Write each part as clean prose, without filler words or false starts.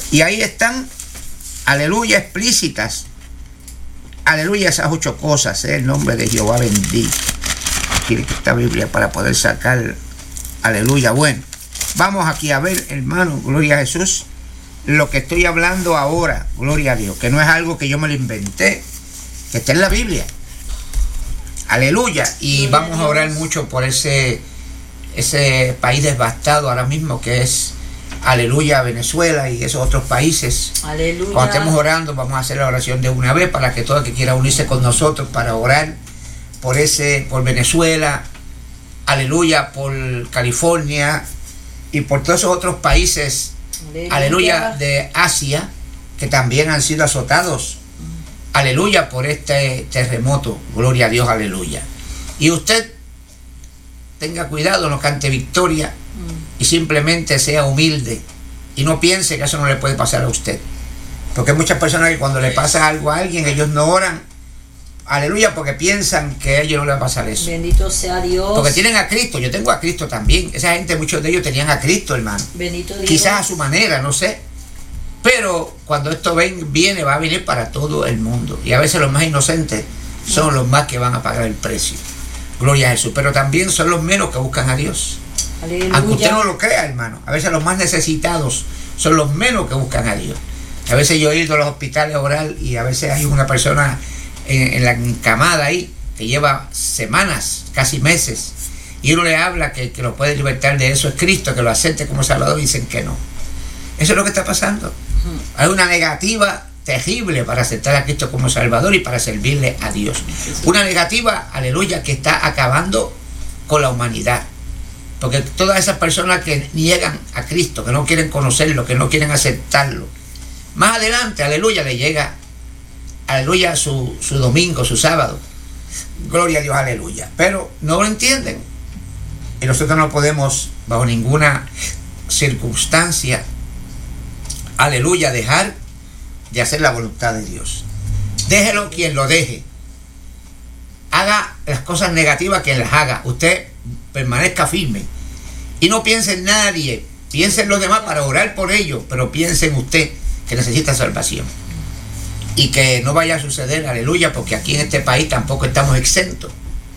Y ahí están, aleluya, explícitas. Aleluya, esas 8 cosas, el nombre de Jehová bendito. Quiere que esta Biblia para poder sacar, aleluya. Bueno, vamos aquí a ver, hermano, gloria a Jesús, lo que estoy hablando ahora, gloria a Dios, que no es algo que yo me lo inventé, que está en la Biblia. Aleluya. Y vamos a orar mucho por ese país devastado ahora mismo que es, aleluya, Venezuela y esos otros países. Aleluya. Cuando estemos orando vamos a hacer la oración de una vez para que todo el que quiera unirse con nosotros para orar por Venezuela, aleluya, por California y por todos esos otros países, aleluya, de Asia que también han sido azotados, aleluya, por este terremoto, gloria a Dios, aleluya. Y usted tenga cuidado, no cante victoria y simplemente sea humilde y no piense que eso no le puede pasar a usted, porque hay muchas personas que cuando le pasa algo a alguien ellos no oran, aleluya, porque piensan que a ellos no les va a pasar eso. Bendito sea Dios. Porque tienen a Cristo, yo tengo a Cristo también. Esa gente, muchos de ellos tenían a Cristo, hermano. Bendito Dios. Quizás a su manera, no sé. Pero cuando esto viene, va a venir para todo el mundo. Y a veces los más inocentes son los más que van a pagar el precio. Gloria a Jesús. Pero también son los menos que buscan a Dios. Aleluya. Aunque usted no lo crea, hermano. A veces los más necesitados son los menos que buscan a Dios. A veces yo he ido a los hospitales a orar y a veces hay una persona en la encamada ahí que lleva semanas, casi meses, y uno le habla que lo puede libertar de eso es Cristo, que lo acepte como Salvador, y dicen que no. Eso es lo que está pasando. Hay una negativa terrible para aceptar a Cristo como Salvador y para servirle a Dios. Una negativa, aleluya, que está acabando con la humanidad. Porque todas esas personas que niegan a Cristo, que no quieren conocerlo, que no quieren aceptarlo, más adelante, aleluya, le llega, aleluya, su domingo, su sábado. Gloria a Dios, aleluya. Pero no lo entienden. Y nosotros no podemos, bajo ninguna circunstancia, aleluya, dejar de hacer la voluntad de Dios. Déjelo quien lo deje. Haga las cosas negativas quien las haga. Usted permanezca firme. Y no piense en nadie. Piense en los demás para orar por ellos. Pero piense en usted que necesita salvación. Y que no vaya a suceder, aleluya, porque aquí en este país tampoco estamos exentos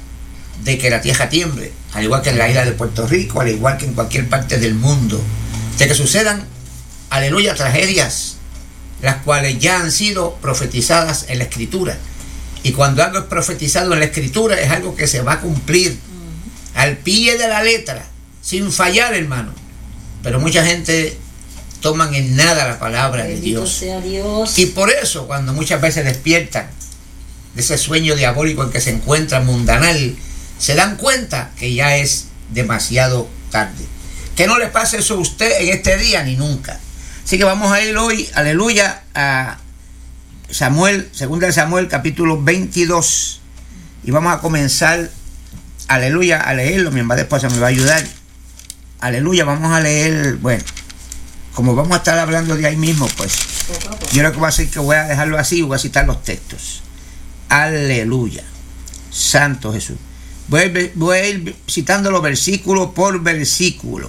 de que la tierra tiemble, al igual que en la isla de Puerto Rico, al igual que en cualquier parte del mundo, de que sucedan, aleluya, tragedias, las cuales ya han sido profetizadas en la Escritura. Y cuando algo es profetizado en la Escritura, es algo que se va a cumplir al pie de la letra, sin fallar, hermano. Pero mucha gente toman en nada la palabra de Dios. Sea Dios. Y por eso, cuando muchas veces despiertan de ese sueño diabólico en que se encuentran mundanal, se dan cuenta que ya es demasiado tarde. Que no le pase eso a usted en este día ni nunca. Así que vamos a ir hoy, aleluya, a Samuel, 2 de Samuel, capítulo 22. Y vamos a comenzar, aleluya, a leerlo. Mi hermana esposa me va a ayudar. Aleluya, vamos a leer, bueno, como vamos a estar hablando de ahí mismo, pues yo lo que voy a hacer es que voy a dejarlo así, voy a citar los textos. Aleluya, Santo Jesús. Voy a ir citándolo versículo por versículo.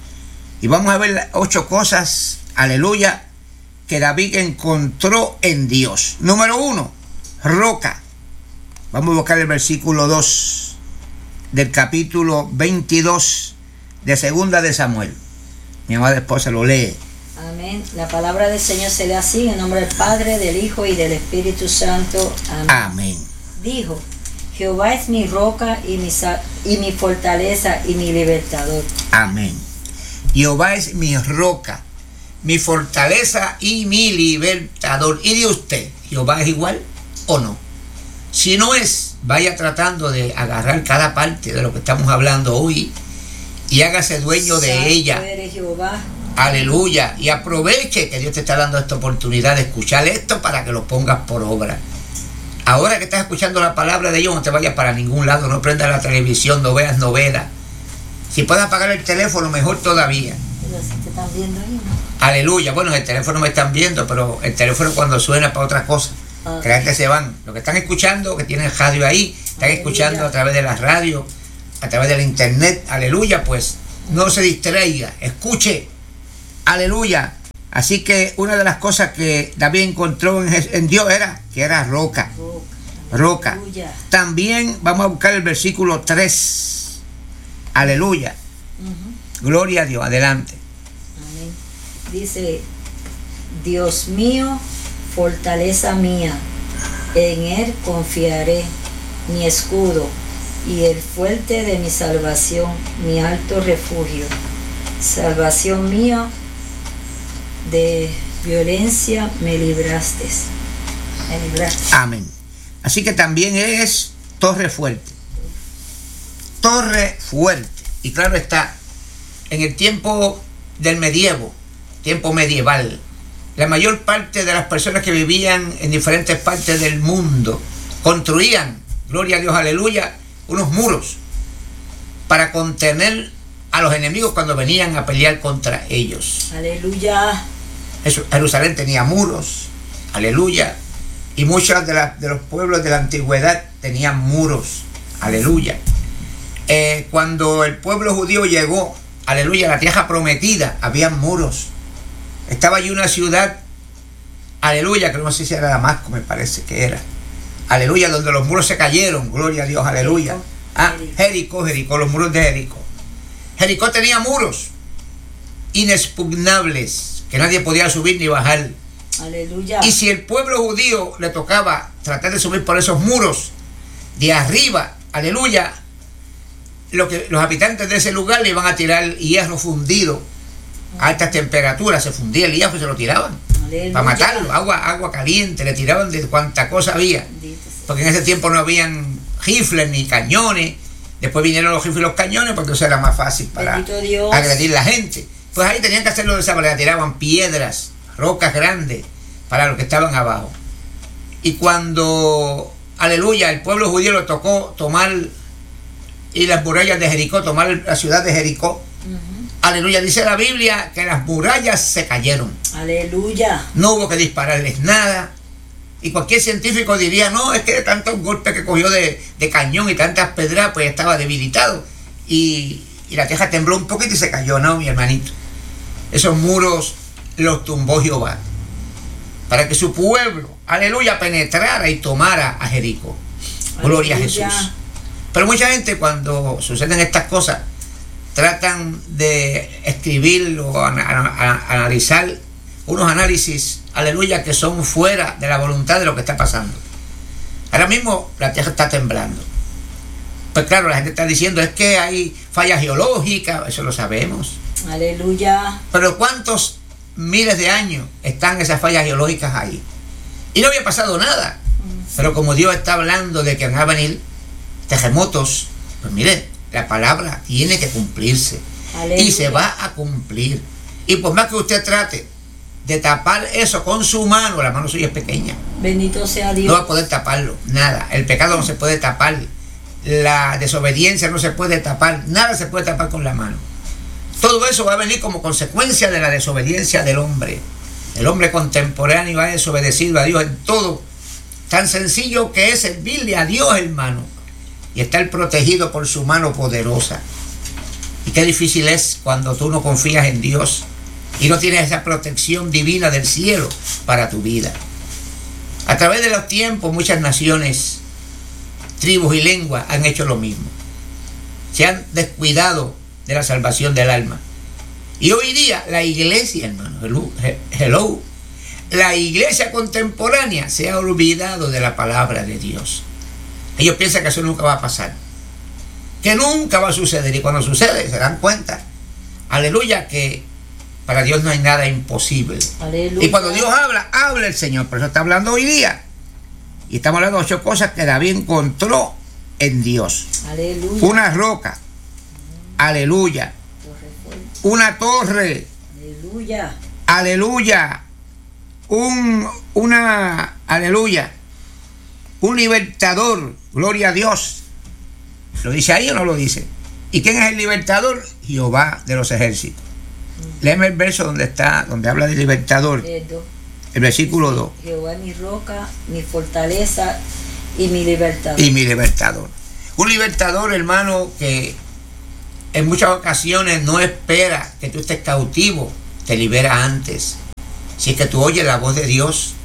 Y vamos a ver las 8 cosas, aleluya, que David encontró en Dios. Número 1, roca. Vamos a buscar el versículo 2 del capítulo 22 de 2 de Samuel. Mi amada esposa lo lee. Amén. La palabra del Señor se lee así, en nombre del Padre, del Hijo y del Espíritu Santo. Amén. Amén. Dijo: Jehová es mi roca y mi fortaleza y mi libertador. Amén. Jehová es mi roca, mi fortaleza y mi libertador. ¿Y de usted, Jehová es igual o no? Si no es, vaya tratando de agarrar cada parte de lo que estamos hablando hoy y hágase dueño de ella. Eres Jehová. Aleluya. Y aproveche que Dios te está dando esta oportunidad de escuchar esto para que lo pongas por obra. Ahora que estás escuchando la palabra de Dios, no te vayas para ningún lado, no prendas la televisión, no veas novelas. Si puedes apagar el teléfono, mejor todavía. Pero si te están viendo ahí, ¿no? Aleluya. Bueno, el teléfono me están viendo, pero el teléfono cuando suena para otra cosa. Crean que se van. Los que están escuchando, que tienen radio ahí, están escuchando a través de la radio, a través de la internet, aleluya, pues no se distraiga, escuche, aleluya, Así que una de las cosas que David encontró en Dios era que era roca. Roca. También vamos a buscar el versículo 3. Aleluya. Gloria a Dios. Adelante. Amén. Dice: Dios mío, fortaleza mía, en Él confiaré, mi escudo y el fuerte de mi salvación, mi alto refugio. Salvación mía, de violencia me libraste. Amén. Así que también es torre fuerte. Torre fuerte. Y claro está, en el tiempo del medievo, tiempo medieval, la mayor parte de las personas que vivían en diferentes partes del mundo construían, gloria a Dios, aleluya, unos muros para contener a los enemigos cuando venían a pelear contra ellos. Aleluya. Jerusalén tenía muros, aleluya, y muchos de los pueblos de la antigüedad tenían muros, aleluya. Cuando el pueblo judío llegó, aleluya, a la tierra prometida, había muros. Estaba allí una ciudad, aleluya, que no sé si era Damasco, me parece que era, aleluya, donde los muros se cayeron, gloria a Dios, aleluya. Jericó, los muros de Jericó. Jericó tenía muros inexpugnables, que nadie podía subir ni bajar. Aleluya. Y si el pueblo judío le tocaba tratar de subir por esos muros de arriba, aleluya, los habitantes de ese lugar le iban a tirar hierro fundido a altas temperaturas. Se fundía el hierro y se lo tiraban. Aleluya. Para matarlo, agua caliente, le tiraban de cuanta cosa había, porque en ese tiempo no habían rifles ni cañones. Después vinieron los rifles y los cañones, porque eso era más fácil para agredir a la gente. Pues ahí tenían que hacerlo de esa manera, tiraban piedras, rocas grandes para los que estaban abajo. Y cuando, aleluya, el pueblo judío le tocó tomar y las murallas de Jericó, tomar la ciudad de Jericó, aleluya, dice la Biblia que las murallas se cayeron. Aleluya. No hubo que dispararles nada. Y cualquier científico diría, no, es que de tantos golpes que cogió de cañón y tantas pedras, pues estaba debilitado. Y la tierra tembló un poquito y se cayó. No, mi hermanito. Esos muros los tumbó Jehová para que su pueblo, aleluya, penetrara y tomara a Jericó. Gloria Aleluya. a Jesús. Pero mucha gente, cuando suceden estas cosas, tratan de escribir o analizar unos análisis, aleluya, que son fuera de la voluntad de lo que está pasando. Ahora mismo la tierra está temblando. Pues claro, la gente está diciendo es que hay fallas geológicas, eso lo sabemos. Aleluya. Pero ¿cuántos miles de años están esas fallas geológicas ahí? Y no había pasado nada. Pero como Dios está hablando de que van a venir terremotos, pues mire, la palabra tiene que cumplirse. Aleluya. Y se va a cumplir. Y por más que usted trate de tapar eso con su mano, la mano suya es pequeña. Bendito sea Dios. No va a poder taparlo, nada. El pecado no se puede tapar. La desobediencia no se puede tapar. Nada se puede tapar con la mano. Todo eso va a venir como consecuencia de la desobediencia del hombre. El hombre contemporáneo ha desobedecido a Dios en todo. Tan sencillo que es servirle a Dios, hermano, y estar protegido por su mano poderosa. Y qué difícil es cuando tú no confías en Dios y no tienes esa protección divina del cielo para tu vida. A través de los tiempos, muchas naciones, tribus y lenguas han hecho lo mismo. Se han descuidado de la salvación del alma. Y hoy día la iglesia, hermano, hello, la iglesia contemporánea se ha olvidado de la palabra de Dios. Ellos piensan que eso nunca va a pasar, que nunca va a suceder, y cuando sucede se dan cuenta, aleluya, que para Dios no hay nada imposible. Aleluya. Y cuando Dios habla el Señor. Por eso está hablando hoy día. Y estamos hablando de 8 cosas que David encontró en Dios. Aleluya. Una roca. Aleluya. Una torre. Aleluya. Aleluya. Aleluya. Un libertador. Gloria a Dios. ¿Lo dice ahí o no lo dice? ¿Y quién es el libertador? Jehová de los ejércitos. Léeme el verso donde habla de libertador. El versículo 2. Jehová mi roca, mi fortaleza y mi libertador. Y mi libertador. Un libertador, hermano, que en muchas ocasiones no espera que tú estés cautivo, te libera antes. Si es que tú oyes la voz de Dios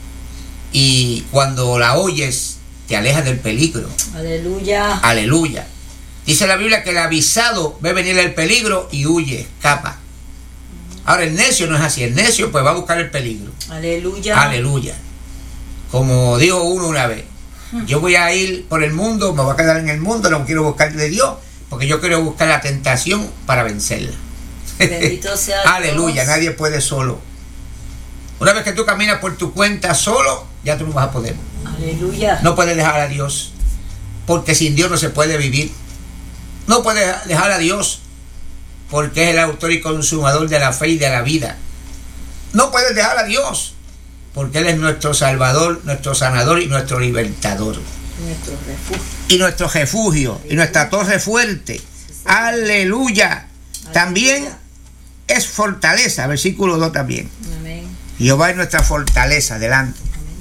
y cuando la oyes te alejas del peligro. Aleluya. Aleluya. Dice la Biblia que el avisado ve venir el peligro y huye, escapa. Ahora el necio no es así. El necio pues va a buscar el peligro. Aleluya. Aleluya. Como dijo uno una vez, yo voy a ir por el mundo, me voy a quedar en el mundo, no quiero buscar de Dios, porque yo quiero buscar la tentación para vencerla. Bendito sea Dios. Aleluya, nadie puede solo. Una vez que tú caminas por tu cuenta solo, ya tú no vas a poder. Aleluya. No puedes dejar a Dios, porque sin Dios no se puede vivir. No puedes dejar a Dios, porque es el autor y consumador de la fe y de la vida. No puedes dejar a Dios, porque Él es nuestro Salvador, nuestro sanador y nuestro libertador. Nuestro refugio. Y nuestro refugio, y nuestra torre fuerte. Aleluya. También es fortaleza, versículo 2 también. Amén. Jehová es nuestra fortaleza, adelante.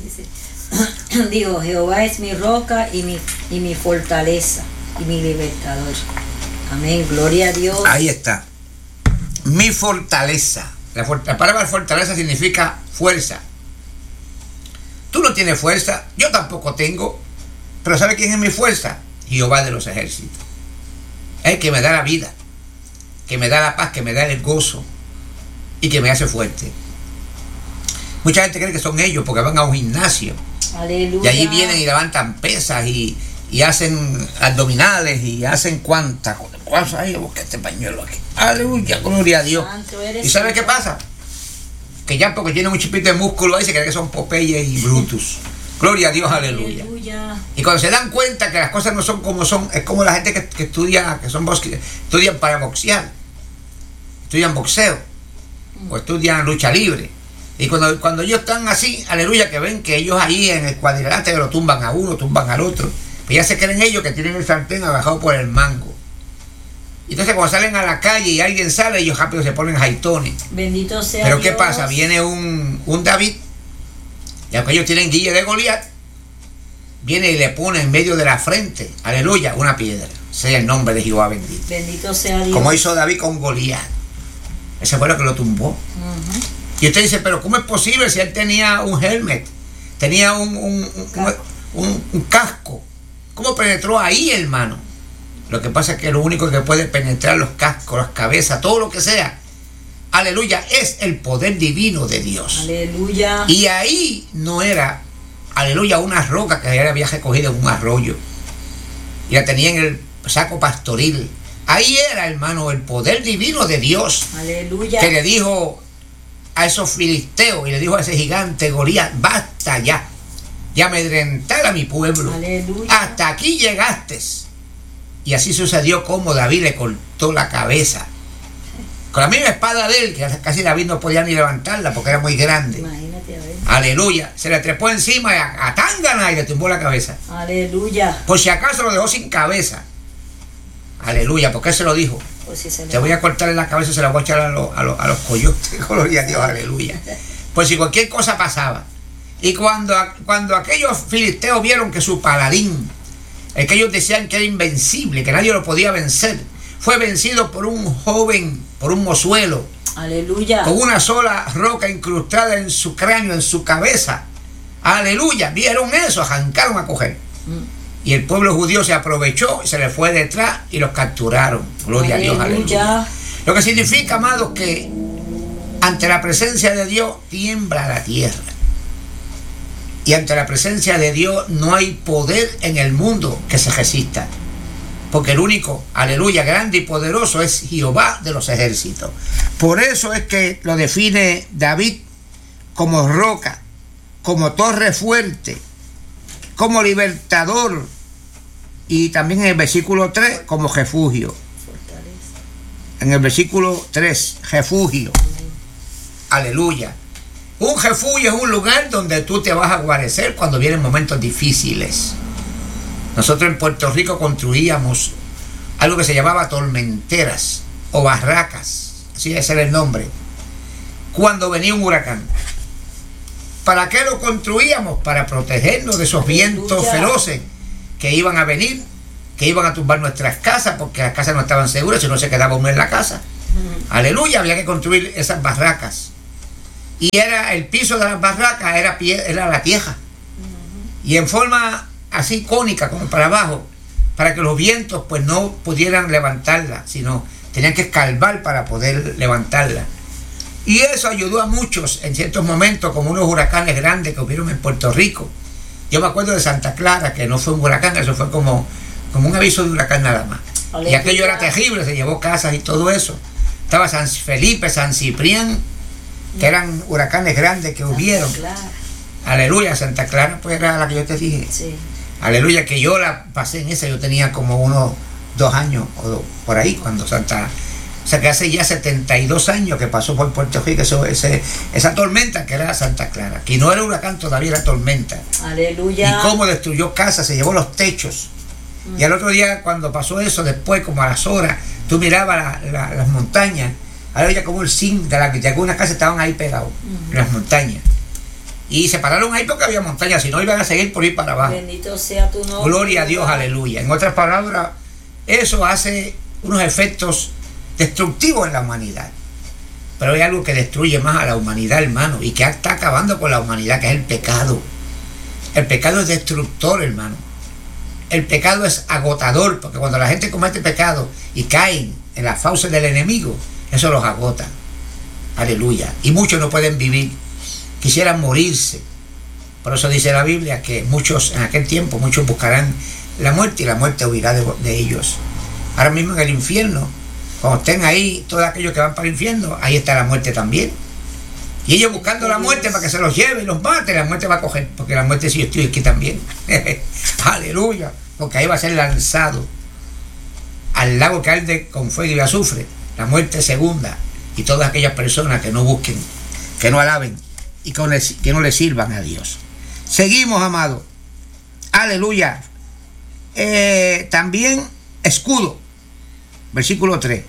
Dice, digo, Jehová es mi roca y mi fortaleza y mi libertador. Amén, gloria a Dios. Ahí está. Mi fortaleza. La palabra fortaleza significa fuerza. Tú no tienes fuerza, yo tampoco tengo, pero ¿sabe quién es mi fuerza? Jehová de los ejércitos. Es el que me da la vida, que me da la paz, que me da el gozo y que me hace fuerte. Mucha gente cree que son ellos porque van a un gimnasio. Aleluya. Y allí vienen y levantan pesas y hacen abdominales y hacen cuantas cosas. Ay, busca este pañuelo aquí. Aleluya, gloria a Dios. ¿Y sabe qué pasa? Que ya porque tienen un chipito de músculo ahí se cree que son Popeye y Brutus. Gloria a Dios, aleluya. Y cuando se dan cuenta que las cosas no son como son, es como la gente que estudia, estudian para boxear, estudian boxeo o estudian lucha libre. Y cuando ellos están así, aleluya, que ven que ellos ahí en el cuadrilátero lo tumban a uno, tumban al otro, pues ya se creen ellos que tienen el sartén abajado por el mango. Entonces cuando salen a la calle y alguien sale, ellos rápido se ponen jaitones. Bendito sea Pero Dios. ¿qué pasa? Viene un David, y aunque ellos tienen guille de Goliat, viene y le pone en medio de la frente, aleluya, una piedra. Sea el nombre de Jehová bendito. Bendito sea Dios. Como hizo David con Goliat. Ese fue lo que lo tumbó. Y usted dice, pero ¿cómo es posible si él tenía un helmet? Tenía un casco. ¿Cómo penetró ahí, hermano? Lo que pasa es que lo único que puede penetrar los cascos, las cabezas, todo lo que sea, aleluya, es el poder divino de Dios. Aleluya. Y ahí no era, aleluya, una roca que él había recogido en un arroyo. Y la tenía en el saco pastoril. Ahí era, hermano, el poder divino de Dios. Aleluya. Que le dijo a esos filisteos y le dijo a ese gigante Goliat, basta ya, ya amedrentar a mi pueblo. Aleluya. Hasta aquí llegaste. Y así sucedió como David le cortó la cabeza. Con la misma espada de él, que casi David no podía ni levantarla porque era muy grande. Imagínate, a ver. Aleluya. Se le trepó encima a tángana y le tumbó la cabeza. Aleluya. Por si acaso lo dejó sin cabeza. Aleluya, porque él se lo dijo. Pues si se Te voy a cortar en la cabeza y se la voy a echar a los coyotes. Gloria a Dios, aleluya. Pues si cualquier cosa pasaba. Y cuando aquellos filisteos vieron que su paladín, el que ellos decían que era invencible, que nadie lo podía vencer, fue vencido por un joven, por un mozuelo. Aleluya. Con una sola roca incrustada en su cráneo, en su cabeza. Aleluya. Vieron eso, arrancaron a coger. Y el pueblo judío se aprovechó, se le fue detrás y los capturaron. Gloria Aleluya. a Dios, aleluya. Lo que significa, amados, que ante la presencia de Dios tiembla la tierra. Y ante la presencia de Dios no hay poder en el mundo que se resista. Porque el único, aleluya, grande y poderoso es Jehová de los ejércitos. Por eso es que lo define David como roca, como torre fuerte, como libertador, y también en el versículo 3 como refugio. En el versículo 3, refugio. Aleluya. Un refugio es un lugar donde tú te vas a guarecer cuando vienen momentos difíciles. Nosotros en Puerto Rico construíamos algo que se llamaba tormenteras o barracas, así ese era el nombre, cuando venía un huracán. ¿Para qué lo construíamos? Para protegernos de esos vientos feroces que iban a venir, que iban a tumbar nuestras casas, porque las casas no estaban seguras si no se quedaba uno en la casa. Aleluya, había que construir esas barracas. y era el piso de las barracas, era la tierra. Y en forma así cónica, como para abajo, para que los vientos pues no pudieran levantarla, sino tenían que escarbar para poder levantarla. Y eso ayudó a muchos en ciertos momentos, como unos huracanes grandes que hubieron en Puerto Rico. Yo me acuerdo de Santa Clara, que no fue un huracán, eso fue como un aviso de huracán nada más. Y aquello era terrible, se llevó casas y todo eso. Estaba San Felipe, San Ciprián, que eran huracanes grandes que hubieron. Aleluya, Santa Clara pues era la que yo te dije. Sí. Aleluya, que yo la pasé en esa, yo tenía como unos 2 años o por ahí, cuando o sea que hace ya 72 años que pasó por Puerto Rico esa tormenta que era Santa Clara, que no era huracán todavía, era tormenta. Aleluya. Y cómo destruyó casas, se llevó los techos. Y al otro día cuando pasó eso, después como a las horas, tú mirabas las montañas, aleluya, como el zinc de algunas casas estaban ahí pegados, en las montañas. Y se pararon ahí porque había montañas, si no iban a seguir por ir para abajo. Bendito sea tu nombre. Gloria a Dios, aleluya. En otras palabras, eso hace unos efectos destructivos en la humanidad. Pero hay algo que destruye más a la humanidad, hermano, y que está acabando con la humanidad, que es el pecado. El pecado es destructor, hermano. El pecado es agotador, porque cuando la gente comete pecado y caen en las fauces del enemigo, eso los agota. Aleluya. Y muchos no pueden vivir. Quisieran morirse. Por eso dice la Biblia que muchos, en aquel tiempo, muchos buscarán la muerte y la muerte huirá de ellos. Ahora mismo en el infierno, cuando estén ahí, todos aquellos que van para el infierno, ahí está la muerte también. Y ellos buscando la muerte para que se los lleve y los mate, la muerte va a coger, porque la muerte sí yo estoy aquí también. Aleluya. Porque ahí va a ser lanzado al lago que arde con fuego y azufre, la muerte segunda, y todas aquellas personas que no busquen, que no alaben y que no le sirvan a Dios. Seguimos, amado. Aleluya. También escudo. Versículo 3.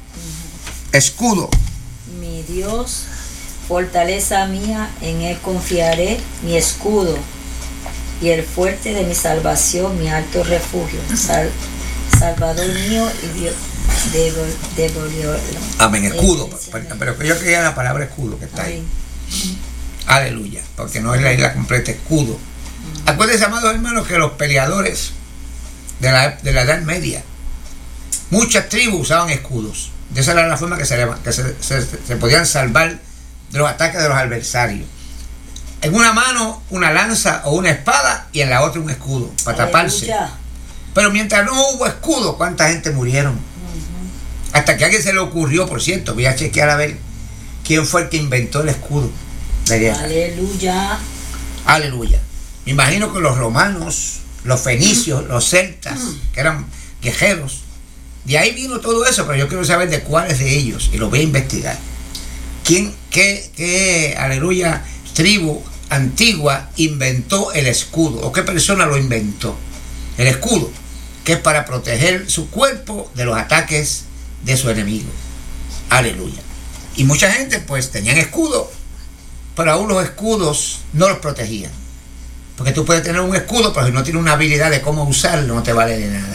Escudo. Mi Dios, fortaleza mía, en él confiaré, mi escudo y el fuerte de mi salvación, mi alto refugio, Salvador mío y Dios de amén, escudo. Pero yo quería la palabra escudo que está ahí. Aleluya, porque no es la isla completa, escudo. Acuérdense, amados hermanos, que los peleadores de la Edad Media, muchas tribus usaban escudos. De esa era la forma que se podían salvar de los ataques de los adversarios. En una mano una lanza o una espada y en la otra un escudo para taparse. Pero mientras no hubo escudo, ¿cuánta gente murieron? Hasta que a alguien se le ocurrió, por cierto, voy a chequear a ver quién fue el que inventó el escudo de guerra. Aleluya. Aleluya. Me imagino que los romanos, los fenicios, los celtas, que eran guerreros, de ahí vino todo eso, pero yo quiero saber de cuáles de ellos, y lo voy a investigar. ¿Qué aleluya, tribu antigua inventó el escudo? ¿O qué persona lo inventó? El escudo, que es para proteger su cuerpo de los ataques de su enemigo. Aleluya. Y mucha gente pues tenían escudo, pero aún los escudos no los protegían. Porque tú puedes tener un escudo, pero si no tienes una habilidad de cómo usarlo, no te vale de nada.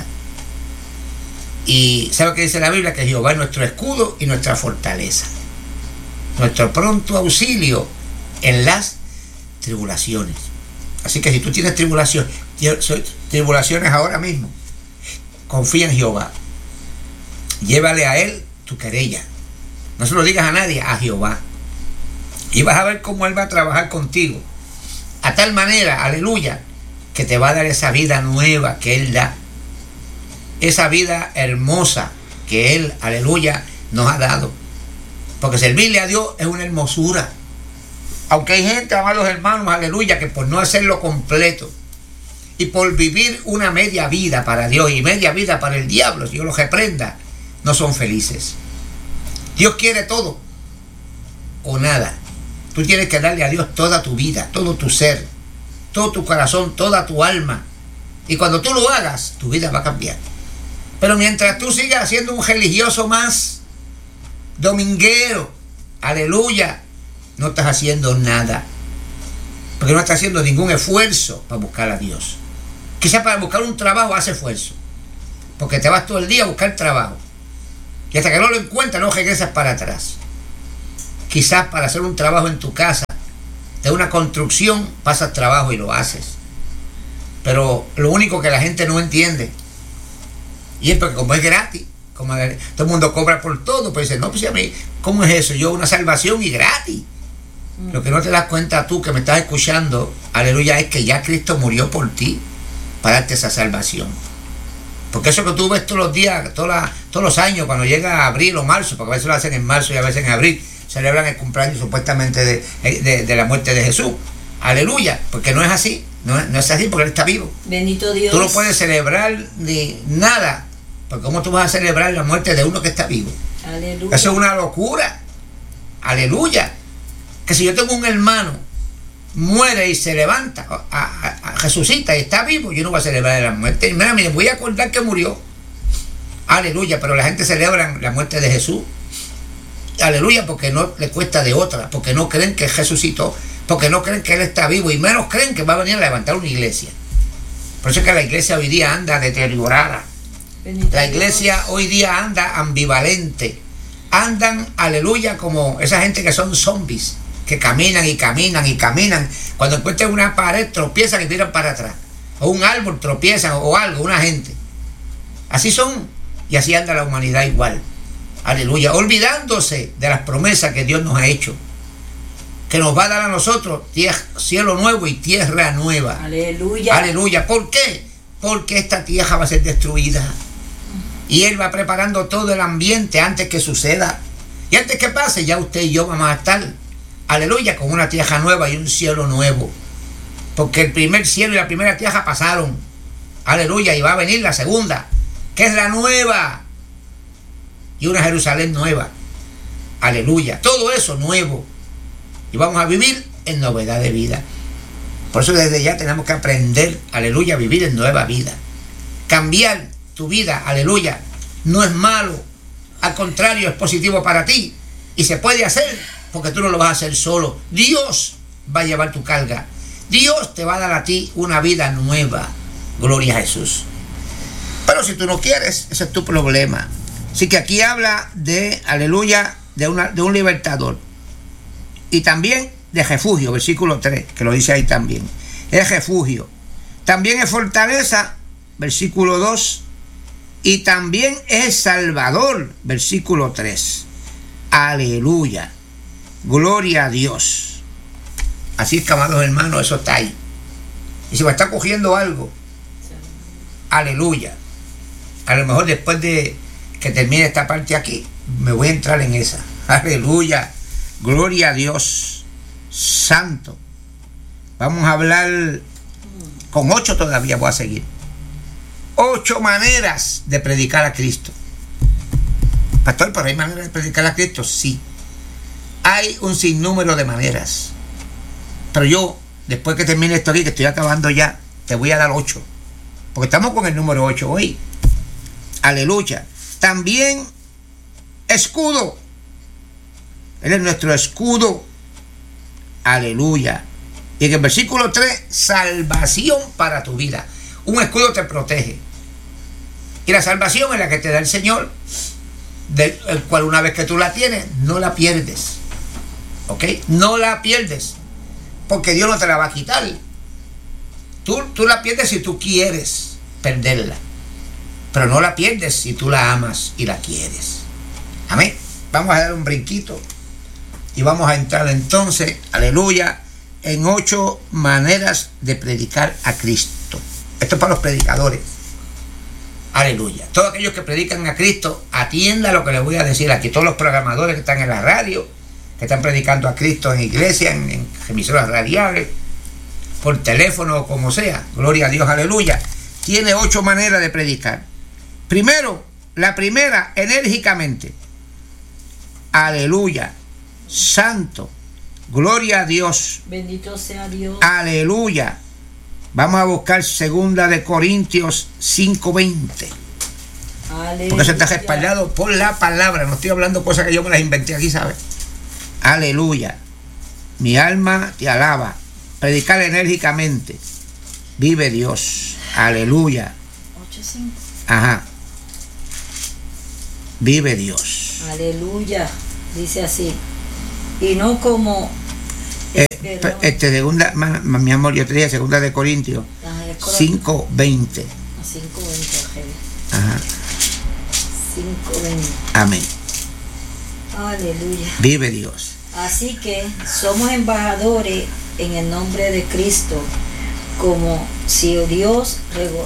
Y ¿sabe qué dice la Biblia? Que Jehová es nuestro escudo y nuestra fortaleza, nuestro pronto auxilio en las tribulaciones. Así que si tú tienes tribulaciones ahora mismo, confía en Jehová. Llévale a él tu querella. No se lo digas a nadie, a Jehová. Y vas a ver cómo él va a trabajar contigo. A tal manera, aleluya, que te va a dar esa vida nueva que él da. Esa vida hermosa que él, aleluya, nos ha dado. Porque servirle a Dios es una hermosura. Aunque hay gente, amados hermanos, aleluya, que por no hacerlo completo y por vivir una media vida para Dios y media vida para el diablo, si Dios los reprenda, no son felices. Dios quiere todo o nada. Tú tienes que darle a Dios toda tu vida, todo tu ser, todo tu corazón, toda tu alma. Y cuando tú lo hagas, tu vida va a cambiar. Pero mientras tú sigas siendo un religioso más, dominguero, aleluya, no estás haciendo nada. Porque no estás haciendo ningún esfuerzo para buscar a Dios. Quizás para buscar un trabajo hace esfuerzo. Porque te vas todo el día a buscar trabajo. Y hasta que no lo encuentras, no regresas para atrás. quizás para hacer un trabajo en tu casa, de una construcción, pasas trabajo y lo haces. Pero lo único que la gente no entiende, y es porque como es gratis, como todo el mundo cobra por todo, pues dice, no, pues a mí, ¿cómo es eso? Yo una salvación y gratis. Lo que no te das cuenta tú que me estás escuchando, aleluya, es que ya Cristo murió por ti para darte esa salvación. Porque eso que tú ves todos los días, todos los años, cuando llega abril o marzo, porque a veces lo hacen en marzo y a veces en abril, celebran el cumpleaños supuestamente de la muerte de Jesús. Aleluya, porque no es así, no es así porque Él está vivo. Bendito Dios. Tú no puedes celebrar ni nada, porque ¿cómo tú vas a celebrar la muerte de uno que está vivo? Aleluya. Eso es una locura. Aleluya. Que si yo tengo un hermano, muere y se levanta, resucita y está vivo, yo no voy a celebrar la muerte. Mira, me voy a acordar que murió. Aleluya, pero la gente celebra la muerte de Jesús. Aleluya, porque no le cuesta de otra, porque no creen que resucitó, porque no creen que Él está vivo y menos creen que va a venir a levantar una iglesia. Por eso es que la iglesia hoy día anda deteriorada. La iglesia hoy día anda ambivalente. Andan, aleluya, como esa gente que son zombies, que caminan y caminan y caminan. Cuando encuentran una pared, tropiezan y tiran para atrás. O un árbol, tropiezan, o algo, una gente. Así son. Y así anda la humanidad igual. Aleluya. Olvidándose de las promesas que Dios nos ha hecho. Que nos va a dar a nosotros cielo nuevo y tierra nueva. Aleluya. Aleluya. ¿Por qué? Porque esta tierra va a ser destruida. Y Él va preparando todo el ambiente antes que suceda. Y antes que pase, ya usted y yo vamos a estar, aleluya, con una tierra nueva y un cielo nuevo. Porque el primer cielo y la primera tierra pasaron. Aleluya, y va a venir la segunda, que es la nueva. Y una Jerusalén nueva. Aleluya, todo eso nuevo. Y vamos a vivir en novedad de vida. Por eso desde ya tenemos que aprender, aleluya, a vivir en nueva vida. Cambiar tu vida, aleluya, no es malo, al contrario, es positivo para ti y se puede hacer porque tú no lo vas a hacer solo. Dios va a llevar tu carga, Dios te va a dar a ti una vida nueva, gloria a Jesús. Pero si tú no quieres, ese es tu problema. Así que aquí habla de, aleluya, de un libertador y también de refugio, versículo 3, que lo dice ahí también, es refugio, también es fortaleza, versículo 2, y también es Salvador, versículo 3. Aleluya. Gloria a Dios. Así es que, amados hermanos, eso está ahí. Y si me está cogiendo algo, aleluya. A lo mejor después de que termine esta parte aquí, me voy a entrar en esa. Aleluya. Gloria a Dios. Santo. Vamos a hablar con 8 todavía, voy a seguir. 8 maneras de predicar a Cristo. Pastor, ¿pero hay maneras de predicar a Cristo? Sí. Hay un sinnúmero de maneras. Pero yo, después que termine esto aquí, que estoy acabando ya, te voy a dar 8. Porque estamos con el número 8 hoy. Aleluya. También escudo. Él es nuestro escudo. Aleluya. Y en el versículo 3, salvación para tu vida. Un escudo te protege. Y la salvación es la que te da el Señor, del cual una vez que tú la tienes, no la pierdes. ¿Ok? No la pierdes. Porque Dios no te la va a quitar. Tú la pierdes si tú quieres perderla. Pero no la pierdes si tú la amas y la quieres. Amén. Vamos a dar un brinquito. Y vamos a entrar entonces, aleluya, en 8 maneras de predicar a Cristo. Esto es para los predicadores. Aleluya. Todos aquellos que predican a Cristo, atienda lo que les voy a decir aquí. Todos los programadores que están en la radio, que están predicando a Cristo en iglesia, en emisoras radiales, por teléfono o como sea. Gloria a Dios, aleluya. Tiene 8 maneras de predicar. Primero, la primera, enérgicamente. Aleluya. Santo. Gloria a Dios. Bendito sea Dios. Aleluya. Vamos a buscar 2 de Corintios 5:20. Aleluya. Porque eso está respaldado por la palabra. No estoy hablando cosas que yo me las inventé aquí, ¿sabes? Aleluya. Mi alma te alaba. Predicar enérgicamente. Vive Dios. Aleluya. 8:5. Ajá. Vive Dios. Aleluya. Dice así. Y no como... segunda, mi amor, yo te dije segunda de Corintios 5:20. 5:20, Ajá. 5:20. Amén. Aleluya. Vive Dios. Así que somos embajadores en el nombre de Cristo, como si Dios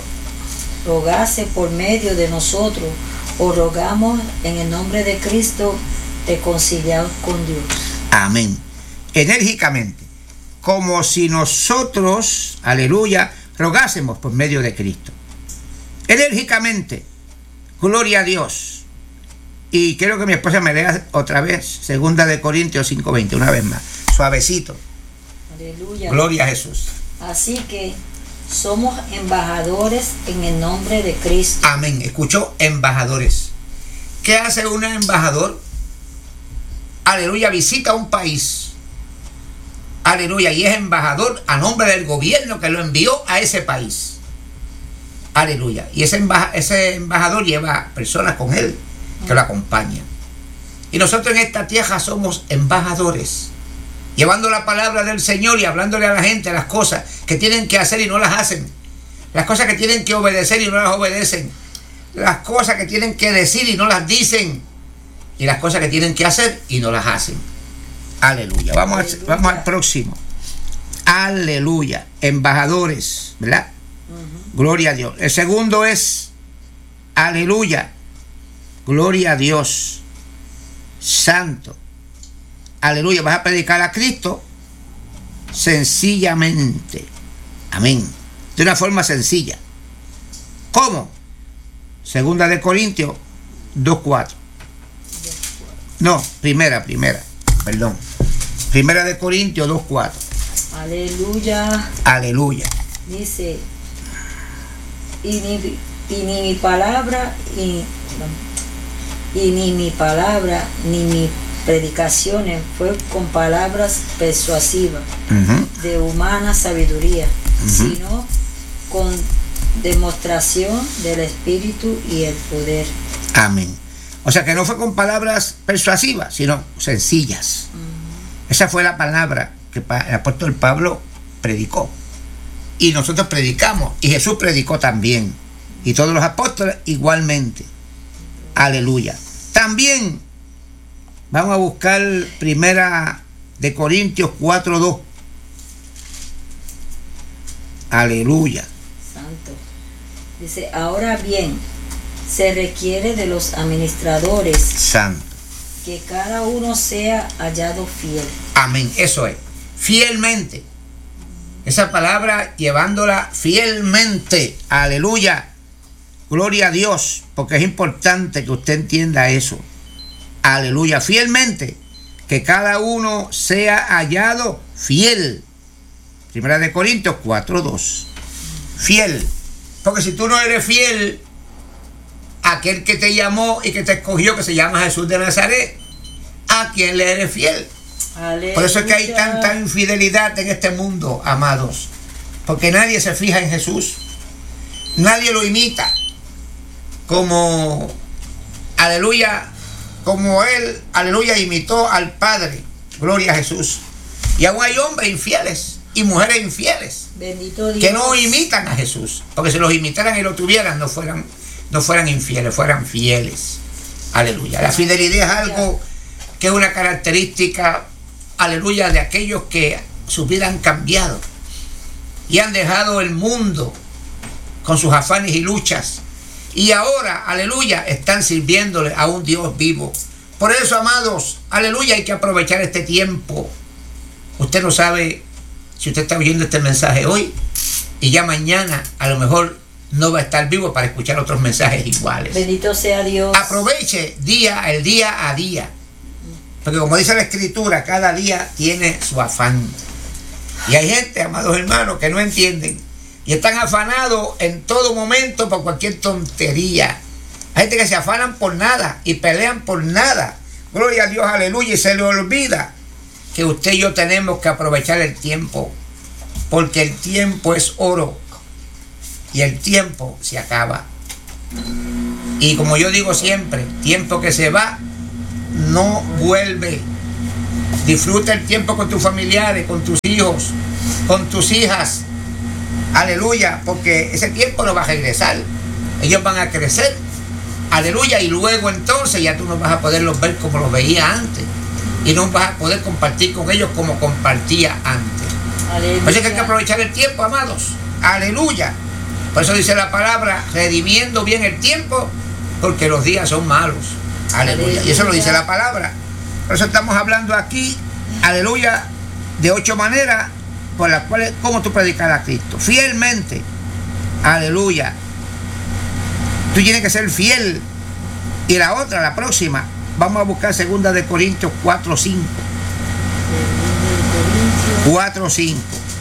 rogase por medio de nosotros, o rogamos en el nombre de Cristo, reconciliados con Dios. Amén. Enérgicamente, como si nosotros, aleluya, rogásemos por medio de Cristo. Enérgicamente, gloria a Dios. Y quiero que mi esposa me lea otra vez, segunda de Corintios 5:20, una vez más, suavecito. Aleluya. Gloria a Jesús. Así que somos embajadores en el nombre de Cristo. Amén. Escuchó, embajadores. ¿Qué hace un embajador? Aleluya, visita un país. Aleluya, y es embajador a nombre del gobierno que lo envió a ese país. Aleluya. Y ese embajador lleva personas con él que lo acompañan. Y nosotros en esta tierra somos embajadores, llevando la palabra del Señor y hablándole a la gente las cosas que tienen que hacer y no las hacen, las cosas que tienen que obedecer y no las obedecen, las cosas que tienen que decir y no las dicen, y las cosas que tienen que hacer y no las hacen. Aleluya. Vamos al próximo. Aleluya. Embajadores, ¿verdad? Gloria a Dios. El segundo es, aleluya, gloria a Dios, santo. Aleluya, vas a predicar a Cristo sencillamente. Amén. De una forma sencilla. ¿Cómo? Segunda de Corintios 2:4. No, primera, perdón. Primera de Corintios 2:4. Aleluya. Aleluya. Dice, y ni mi palabra, ni mi predicaciones fue con palabras persuasivas de humana sabiduría, sino con demostración del Espíritu y el poder. Amén. O sea que no fue con palabras persuasivas, sino sencillas. Esa fue la palabra que el apóstol Pablo predicó. Y nosotros predicamos. Y Jesús predicó también. Y todos los apóstoles igualmente. Aleluya. También vamos a buscar primera de Corintios 4:2. Aleluya. Santo. Dice, ahora bien, se requiere de los administradores, santo, que cada uno sea hallado fiel. Amén. Eso es. Fielmente. Esa palabra, llevándola fielmente. Aleluya. Gloria a Dios. Porque es importante que usted entienda eso. Aleluya. Fielmente. Que cada uno sea hallado fiel. Primera de Corintios 4:2. Fiel. Porque si tú no eres fiel, aquel que te llamó y que te escogió, que se llama Jesús de Nazaret, ¿a quién le eres fiel? Aleluya. Por eso es que hay tanta infidelidad en este mundo, amados. Porque nadie se fija en Jesús. Nadie lo imita. Como, aleluya, como él, aleluya, imitó al Padre. Gloria a Jesús. Y aún hay hombres infieles y mujeres infieles. Bendito Dios. Que no imitan a Jesús. Porque si los imitaran y lo tuvieran, no fueran infieles, fueran fieles. Aleluya. La fidelidad es algo que es una característica, aleluya, de aquellos que su vida han cambiado y han dejado el mundo con sus afanes y luchas, y ahora, aleluya, están sirviéndole a un Dios vivo. Por eso, amados, aleluya, hay que aprovechar este tiempo. Usted no sabe si usted está oyendo este mensaje hoy y ya mañana a lo mejor no va a estar vivo para escuchar otros mensajes iguales. Bendito sea Dios. Aproveche el día a día. Porque como dice la Escritura, cada día tiene su afán. Y hay gente, amados hermanos, que no entienden. Y están afanados en todo momento por cualquier tontería. Hay gente que se afanan por nada y pelean por nada. Gloria a Dios, aleluya. Y se le olvida que usted y yo tenemos que aprovechar el tiempo. Porque el tiempo es oro. Y el tiempo se acaba. Y como yo digo siempre, tiempo que se va no vuelve. Disfruta el tiempo con tus familiares, con tus hijos, con tus hijas. Aleluya, porque ese tiempo no va a regresar. Ellos van a crecer. Aleluya, y luego entonces ya tú no vas a poderlos ver como los veías antes. Y no vas a poder compartir con ellos como compartía antes. Aleluya. Por eso es que hay que aprovechar el tiempo, amados. Aleluya. Por eso dice la palabra, redimiendo bien el tiempo, porque los días son malos. Aleluya. Aleluya. Y eso lo dice la palabra. Por eso estamos hablando aquí, aleluya, de 8 maneras por las cuales, cómo tú predicas a Cristo. Fielmente. Aleluya. Tú tienes que ser fiel. Y la otra, la próxima, vamos a buscar 2 de Corintios 4:5. 4:5.